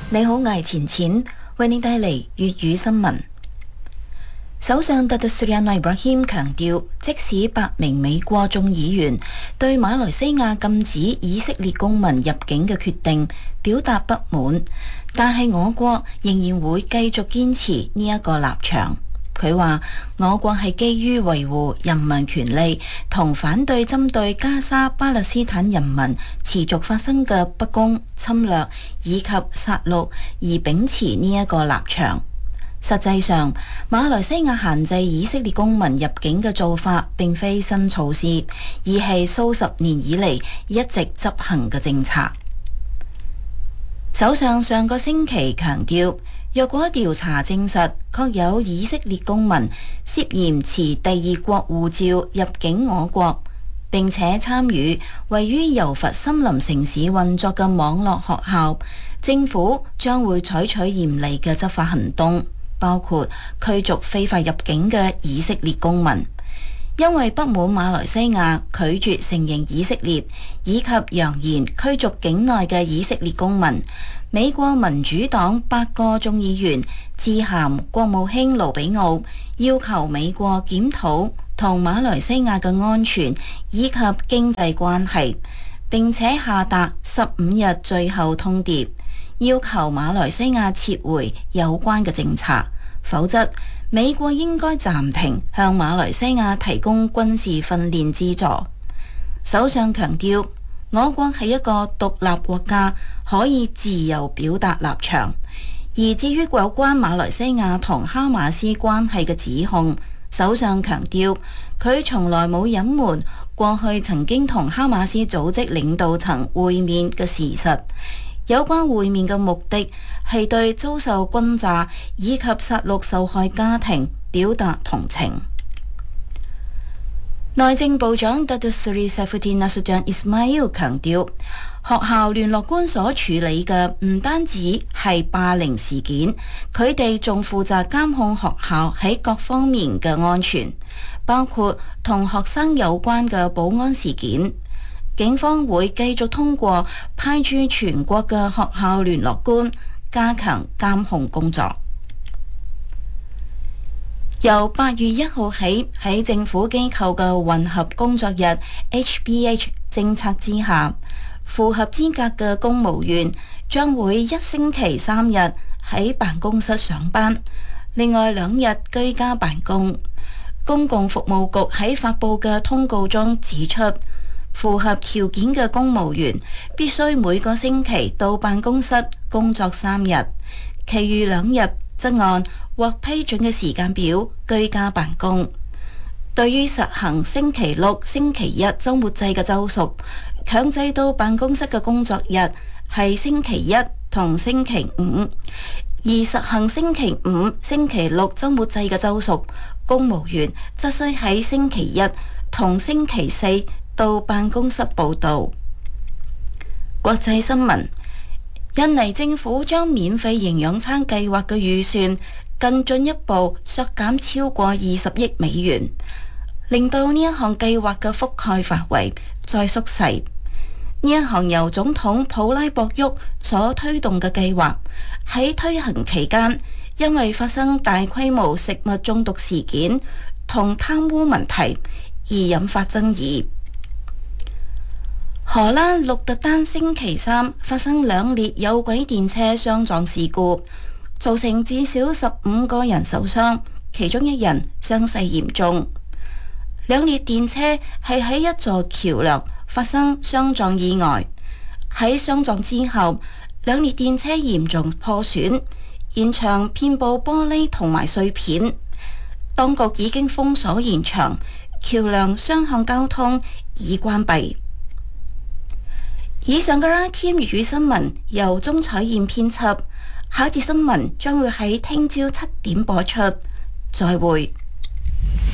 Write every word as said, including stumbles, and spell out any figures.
你好，我係錢錢，為你帶嚟粵語新聞。首相特杜斯里安·伊布拉希姆強調，即使八名美國眾議員對馬來西亞禁止以色列公民入境嘅決定表達不滿，但係我國仍然會繼續堅持呢一個立場。佢話：我國係基於維護人民權利同反對針對加沙巴勒斯坦人民持續發生嘅不公、侵略以及殺戮而秉持呢一個立場。實際上，馬來西亞限制以色列公民入境嘅做法並非新措施，而係數十年以嚟一直執行嘅政策。首相上個星期強調，若果調查證實確有以色列公民涉嫌持第二國護照入境我國，並且參與位於柔佛森林城市運作嘅網絡學校，政府將會採取嚴厲嘅執法行動，包括驅逐非法入境嘅以色列公民。因為不滿馬來西亞拒絕承認以色列，以及揚言驅逐境內嘅以色列公民，美國民主黨八個眾議員致函國務卿盧比奧，要求美國檢討同馬來西亞嘅安全以及經濟關係，並且下達十五日最後通牒，要求馬來西亞撤回有關嘅政策，否則美國應該暫停向馬來西亞提供軍事訓練資助。首相強調，我國係一個獨立國家，可以自由表達立場。而至於有關馬來西亞同哈馬斯關係嘅指控，首相強調，佢從來冇隱瞞過去曾經同哈馬斯組織領導層會面嘅事實。有關會面嘅目的係對遭受轟炸以及殺戮受害家庭表達同情。內政部長特杜斯里塞夫丁納蘇將伊斯邁爾強調，學校聯絡官所處理嘅唔單止係霸凌事件，佢哋仲負責監控學校喺各方面嘅安全，包括同學生有關嘅保安事件。警方會繼續通過派駐全國嘅學校聯絡官加強監控工作。由八月一號起，喺政府機構嘅混合工作日 H B H 政策之下，符合資格嘅公務員將會一星期三日喺辦公室上班，另外兩日居家辦公。公共服務局喺發佈嘅通告中指出，符合條件嘅公務員必須每個星期到辦公室工作三日，其餘兩日則按獲批准嘅時間表居家辦公。對於實行星期六、星期一週末制嘅州屬，強制到辦公室嘅工作日係星期一同星期五；而實行星期五、星期六週末制嘅州屬，公務員則需喺星期一同星期四到辦公室報到。國際新聞：印尼政府將免費營養餐計劃嘅預算更進一步削減超過二十億美元，令到呢一項計劃嘅覆蓋範圍再縮細。呢一項由總統普拉博沃所推動嘅計劃喺推行期間，因為發生大規模食物中毒事件同貪污問題而引發爭議。荷蘭鹿特丹星期三發生兩列有軌電車相撞事故，造成至少十五個人受傷，其中一人傷勢嚴重。兩列電車係喺一座橋梁發生相撞意外，喺相撞之後，兩列電車嚴重破損，現場遍佈玻璃同埋碎片。當局已經封鎖現場，橋梁雙向交通已關閉。以上嘅 R T M 粵語新聞由鍾彩燕編輯，下一節新聞將會喺聽朝七點播出，再會。